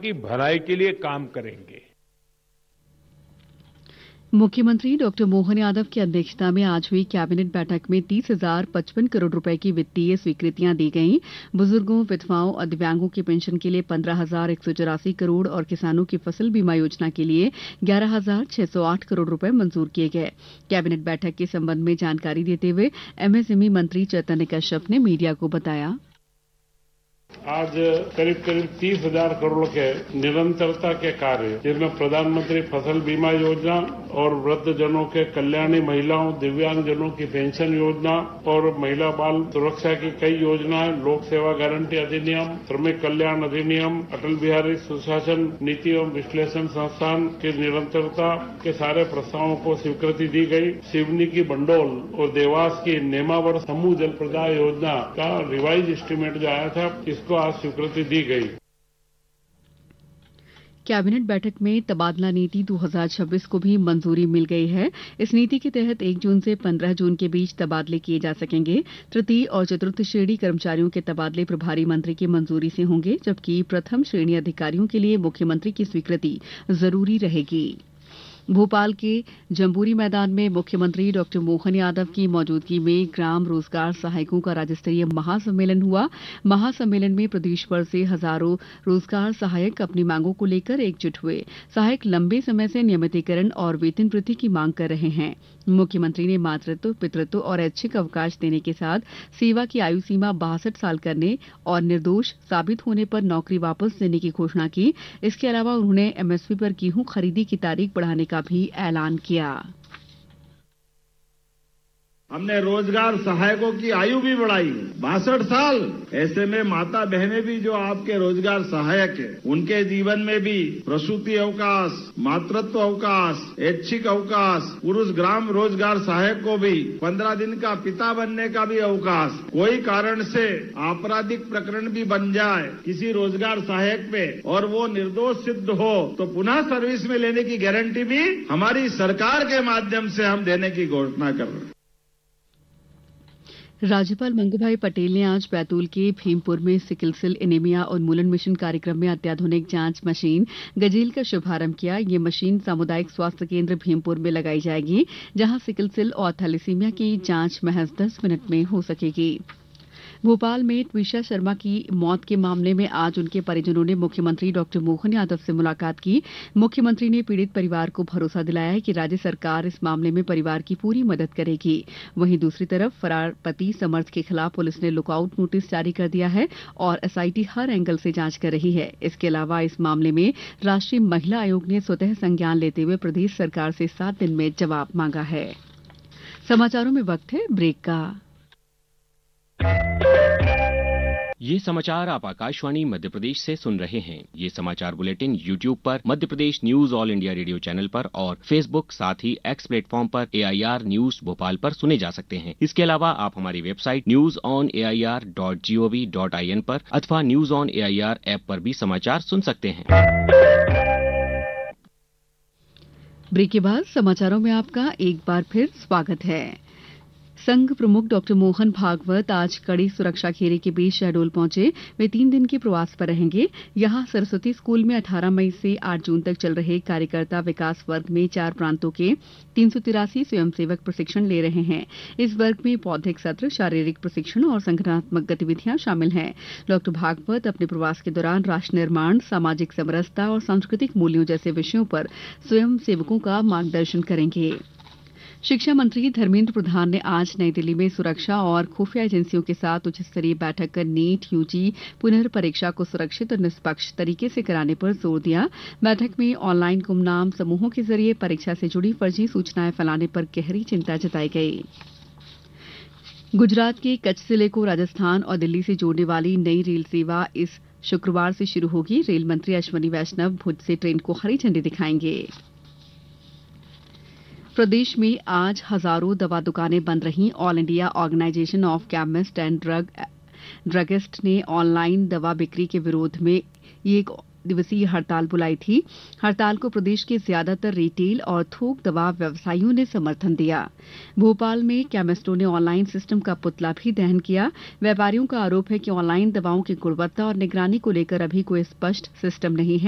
की भलाई के लिए काम करेंगे। मुख्यमंत्री डॉक्टर मोहन यादव की अध्यक्षता में आज हुई कैबिनेट बैठक में 30,055 करोड़ रुपए की वित्तीय स्वीकृतियां दी गईं। बुजुर्गों, विधवाओं और दिव्यांगों की पेंशन के लिए 15,184 करोड़ और किसानों की फसल बीमा योजना के लिए 11,608 करोड़ रुपए मंजूर किए गए। कैबिनेट बैठक के संबंध में जानकारी देते हुए एमएसएमई मंत्री चैतन्य कश्यप ने मीडिया को बताया। आज करीब 30,000 करोड़ के निरंतरता के कार्य, जिसमें प्रधानमंत्री फसल बीमा योजना और वृद्धजनों के कल्याणी, महिलाओं, दिव्यांगजनों की पेंशन योजना और महिला बाल सुरक्षा की कई योजनाएं, लोक सेवा गारंटी अधिनियम, श्रमिक कल्याण अधिनियम, अटल बिहारी सुशासन नीति एवं विश्लेषण संस्थान की निरंतरता के सारे प्रस्तावों को स्वीकृति दी गई। सिवनी की बंडोल और देवास की नेमावर समूह जल प्रदाय योजना का रिवाइज एस्टीमेट जो आया था, इसको आज स्वीकृति दी गई। कैबिनेट बैठक में तबादला नीति 2026 को भी मंजूरी मिल गई है। इस नीति के तहत 1 जून से 15 जून के बीच तबादले किए जा सकेंगे। तृतीय और चतुर्थ श्रेणी कर्मचारियों के तबादले प्रभारी मंत्री की मंजूरी से होंगे, जबकि प्रथम श्रेणी अधिकारियों के लिए मुख्यमंत्री की स्वीकृति जरूरी रहेगी। भोपाल के जम्बूरी मैदान में मुख्यमंत्री डॉक्टर मोहन यादव की मौजूदगी में ग्राम रोजगार सहायकों का राज्य स्तरीय महासम्मेलन हुआ। महासम्मेलन में प्रदेश भर से हजारों रोजगार सहायक अपनी मांगों को लेकर एकजुट हुए। सहायक लंबे समय से नियमितीकरण और वेतन वृद्धि की मांग कर रहे हैं। मुख्यमंत्री ने मातृत्व, पितृत्व और ऐच्छिक अवकाश देने के साथ सेवा की आयु सीमा 62 साल करने और निर्दोष साबित होने पर नौकरी वापस देने की घोषणा की। इसके अलावा उन्होंने एमएसपी पर गेहूं खरीदी की तारीख बढ़ाने का भी ऐलान किया। हमने रोजगार सहायकों की आयु भी बढ़ाई 62 साल। ऐसे में माता बहनें भी जो आपके रोजगार सहायक है, उनके जीवन में भी प्रसूति अवकाश, मातृत्व अवकाश, ऐच्छिक अवकाश, पुरुष ग्राम रोजगार सहायक को भी 15 दिन का पिता बनने का भी अवकाश। कोई कारण से आपराधिक प्रकरण भी बन जाए किसी रोजगार सहायक पे और वो निर्दोष सिद्ध हो तो पुनः सर्विस में लेने की गारंटी भी हमारी सरकार के माध्यम से हम देने की घोषणा कर रहे हैं। राज्यपाल मंगूभाई पटेल ने आज बैतूल के भीमपुर में सिकल सेल एनीमिया उन्मूलन मिशन कार्यक्रम में अत्याधुनिक जांच मशीन गजेल का शुभारंभ किया। ये मशीन सामुदायिक स्वास्थ्य केंद्र भीमपुर में लगाई जाएगी, जहां सिकल सेल और थैलेसीमिया की जांच महज 10 मिनट में हो सकेगी। भोपाल में ट्विशा शर्मा की मौत के मामले में आज उनके परिजनों ने मुख्यमंत्री डॉक्टर मोहन यादव से मुलाकात की। मुख्यमंत्री ने पीड़ित परिवार को भरोसा दिलाया है कि राज्य सरकार इस मामले में परिवार की पूरी मदद करेगी। वहीं दूसरी तरफ फरार पति समर्थ के खिलाफ पुलिस ने लुकआउट नोटिस जारी कर दिया है और एसआईटी हर एंगल से जांच कर रही है। इसके अलावा इस मामले में राष्ट्रीय महिला आयोग ने स्वतः संज्ञान लेते हुए प्रदेश सरकार से 7 दिन में जवाब मांगा है। समाचारों में वक्त है ब्रेक का। ये समाचार आप आकाशवाणी मध्य प्रदेश से सुन रहे हैं। ये समाचार बुलेटिन YouTube पर Madhya Pradesh news all India radio channel पर और Facebook साथ ही X प्लेटफॉर्म पर AIR न्यूज भोपाल पर सुने जा सकते हैं। इसके अलावा आप हमारी वेबसाइट newsonair.gov.in पर अथवा न्यूज ऑन AIR ऐप पर भी समाचार सुन सकते हैं। ब्रेक के बाद समाचारों में आपका एक बार फिर स्वागत है। संघ प्रमुख डॉक्टर मोहन भागवत आज कड़ी सुरक्षा घेरे के बीच शहडोल पहुंचे। वे 3 दिन के प्रवास पर रहेंगे। यहां सरस्वती स्कूल में 18 मई से 8 जून तक चल रहे कार्यकर्ता विकास वर्ग में 4 प्रांतों के 383 स्वयंसेवक प्रशिक्षण ले रहे हैं। इस वर्ग में बौद्धिक सत्र, शारीरिक प्रशिक्षण और संगठनात्मक गतिविधियां शामिल हैं। डॉक्टर भागवत अपने प्रवास के दौरान राष्ट्र निर्माण, सामाजिक समरसता और सांस्कृतिक मूल्यों जैसे विषयों पर स्वयंसेवकों का मार्गदर्शन करेंगे। शिक्षा मंत्री धर्मेंद्र प्रधान ने आज नई दिल्ली में सुरक्षा और खुफिया एजेंसियों के साथ उच्च स्तरीय बैठक कर नीट यूजी पुनर्परीक्षा को सुरक्षित और निष्पक्ष तरीके से कराने पर जोर दिया। बैठक में ऑनलाइन गुमनाम समूहों के जरिए परीक्षा से जुड़ी फर्जी सूचनाएं फैलाने पर गहरी चिंता जताई गई। गुजरात के कच्छ जिले को राजस्थान और दिल्ली से जोड़ने वाली नई रेल सेवा इस शुक्रवार से शुरू होगी। रेल मंत्री अश्वनी वैष्णव भुज से ट्रेन को हरी झंडी दिखाएंगे। प्रदेश में आज हजारों दवा दुकानें बंद रहीं। All India organisation of chemist and druggist ने ऑनलाइन दवा बिक्री के विरोध में एक दिवसीय हड़ताल बुलाई थी। हड़ताल को प्रदेश के ज्यादातर रिटेल और थोक दवा व्यवसायियों ने समर्थन दिया। भोपाल में केमिस्टों ने ऑनलाइन सिस्टम का पुतला भी दहन किया। व्यापारियों का आरोप है कि ऑनलाइन दवाओं की गुणवत्ता और निगरानी को लेकर अभी कोई स्पष्ट सिस्टम नहीं है।